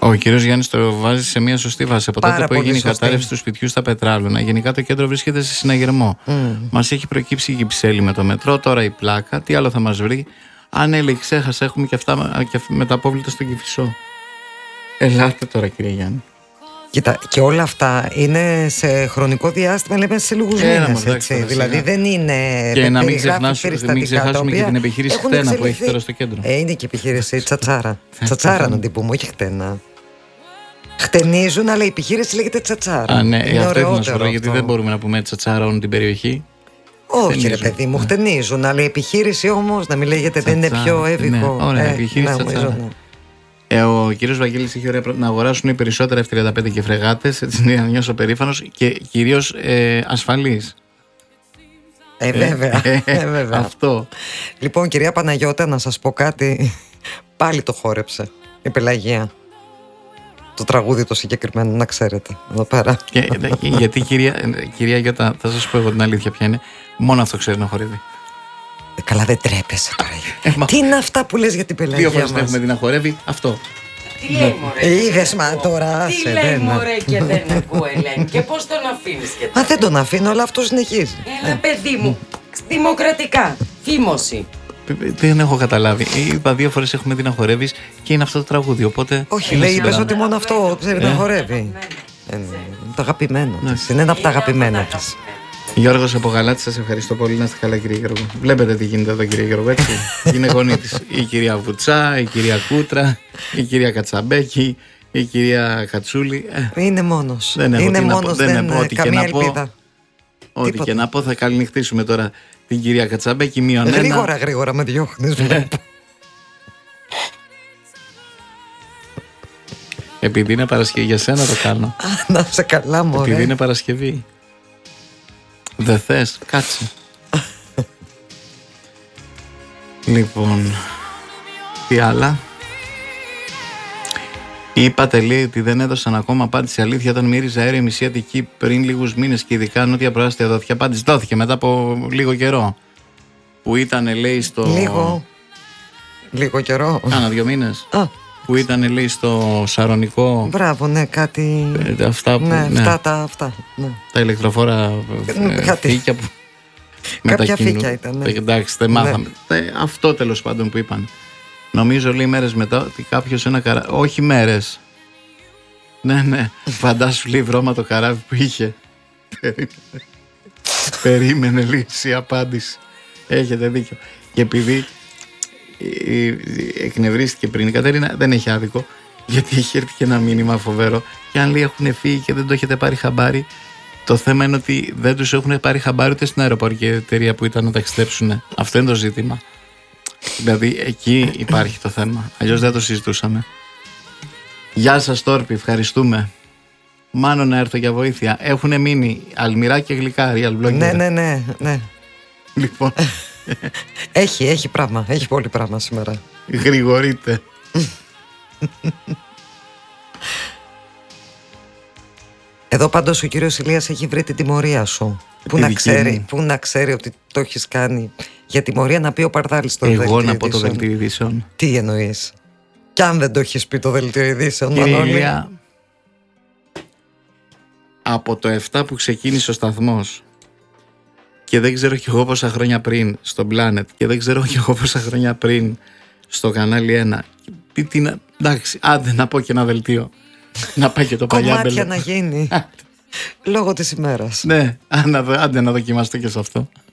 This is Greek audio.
Ο κύριος Γιάννης το βάζει σε μια σωστή βάση. Από τότε που έγινε η κατάρρευση του σπιτιού στα Πετράλωνα, γενικά το κέντρο βρίσκεται σε συναγερμό. Μας έχει προκύψει η Κυψέλη με το μετρό, τώρα η πλάκα. Τι άλλο θα μας βρει? Αν έλεγε, ξέχασα, έχουμε και αυτά με τα απόβλητα στον Κηφισό. Ελάτε τώρα, κύριε Γιάννη. Κοίτα, και όλα αυτά είναι σε χρονικό διάστημα, λέμε σε λίγους μήνες. Δηλαδή δεν είναι. Και να μην ξεχάσουμε και την επιχείρηση Χτένα που έχει τώρα στο κέντρο. Είναι και επιχείρηση Τσατσάρα. Τσατσάρα να την πούμε, όχι Χτένα. Χτενίζουν, αλλά η επιχείρηση λέγεται Τσατσάρα. Α, ναι, αυτό ήθελα να σου πω, γιατί δεν μπορούμε να πούμε Τσατσάρα όλη την περιοχή. Όχι, ρε παιδί μου, χτενίζουν, αλλά η επιχείρηση όμως να μην λέγεται, δεν είναι πιο εύικο. Ωραία, επιχείρηση Τσατσάρα. Ο κύριος Βαγγέλης είχε ωραία να αγοράσουν οι περισσότερα F-35 και φρεγάτες, έτσι να νιώσω περήφανος και κυρίως ασφαλής. Βέβαια, βέβαια. Αυτό. Λοιπόν, κυρία Παναγιώτα, να σας πω κάτι. Πάλι το χόρεψε η Πελαγία. Το τραγούδι το συγκεκριμένο, να ξέρετε. Εδώ πέρα. Γιατί κυρία Γιώτα, θα σας πω εγώ την αλήθεια ποια είναι. Μόνο αυτό ξέρει να χορεύει. Καλά, δεν τρέπεσαι τώρα. Τι είναι αυτά που λες για την Πελαγία μας? 2 φορές έχουμε την να χορεύει, αυτό. Τι λέει μωρέ? Είδες μα τώρα. Τι λέει μωρέ και δεν ακούω, Ελένη? Και πώς τον αφήνεις και μα δεν τον αφήνω, αλλά αυτό συνεχίζει. Έλα παιδί μου, δημοκρατικά, φήμωση. Δεν έχω καταλάβει. Είπα 2 φορές έχουμε δει να χορεύεις και είναι αυτό το τραγούδι. Οπότε. Όχι, λέει, είπες ότι μόνο αυτό ξέρει να χορεύει. Το αγαπημένο της. Είναι ένα από τα αγαπημένα της. Γιώργος από Γαλάτη, σας ευχαριστώ πολύ. Να είστε καλά, κύριε Γιώργο. Βλέπετε τι γίνεται εδώ, κύριε Γιώργο, έτσι. Είναι γονή της η κυρία Βουτσά, η κυρία Κούτρα, η κυρία Κατσαμπέκη, η κυρία Κατσούλη. Είναι μόνος. Είναι μόνος, δεν έχω καμία ελπίδα. Ό,τι και να πω, θα καληνυχτήσουμε τώρα την κυρία Κατσαμπέκη μείον 1. Γρήγορα με διώχνεις. Επειδή είναι Παρασκευή, για σένα το κάνω. Να σε καλά, μωρέ. Επειδή είναι Παρασκευή. Δεν θες, κάτσε. Λοιπόν, τι άλλα? Είπατε, λέει, ότι δεν έδωσαν ακόμα απάντηση. Αλήθεια, όταν μύριζε αέριο η μισή Αττική πριν λίγους μήνες και ειδικά νότια προάστια δόθηκε απάντηση. Δόθηκε μετά από λίγο καιρό. Που ήταν, λέει, στο. Λίγο καιρό. Κάνα 2 μήνες. Που ήταν, λέει, στο Σαρονικό. Μπράβο, ναι, κάτι. Αυτά που. Ναι, αυτά. Ναι. Τα ηλεκτροφόρα φύκια που. Κάποια φύκια ήταν. Ναι. Εντάξει, δεν μάθαμε. Αυτό τέλος πάντων που είπαν. Νομίζω, λέει, μέρες μετά ότι κάποιος ένα καράβι. Όχι μέρες. Ναι. Φαντάσου, λέει, βρώμα το καράβι που είχε. Περίμενε, λέει, η απάντηση. Έχετε δίκιο. Και επειδή εκνευρίστηκε πριν η Κατερίνα, δεν έχει άδικο, γιατί έχει έρθει και ένα μήνυμα φοβερό. Και αν, λέει, έχουν φύγει και δεν το έχετε πάρει χαμπάρι, το θέμα είναι ότι δεν τους έχουν πάρει χαμπάρι ούτε στην αεροπορική εταιρεία που ήταν να ταξιδέψουν. Αυτό είναι το ζήτημα. Δηλαδή εκεί υπάρχει το θέμα. Αλλιώς δεν το συζητούσαμε. Γεια σας, Τόρπη, ευχαριστούμε. Μάνο να έρθω για βοήθεια. Έχουν μείνει αλμυρά και γλυκά, real blogger. Ναι. Λοιπόν. Έχει πράγμα. Έχει πολύ πράγμα σήμερα. Γρηγορείτε. Εδώ πάντως ο κύριος Ηλίας έχει βρει την τιμωρία σου. Πού να ξέρει ότι το έχεις κάνει. Για τιμωρία να πει ο Παρδάλης στο δελτίο ειδήσεων. Εγώ να πω το δελτίο ειδήσεων. Τι εννοείς? Κι αν δεν το έχεις πει το δελτίο ειδήσεων, κύριε Ηλία, από το 7 που ξεκίνησε ο σταθμός και δεν ξέρω κι εγώ πόσα χρόνια πριν στο Planet και δεν ξέρω κι εγώ πόσα χρόνια πριν στο κανάλι 1. Εντάξει, άντε να πω και ένα δελτίο. Να πάει και το παλιά κομμάτια να γίνει. Λόγω της ημέρας. Ναι, άντε να δοκιμαστώ και σε αυτό.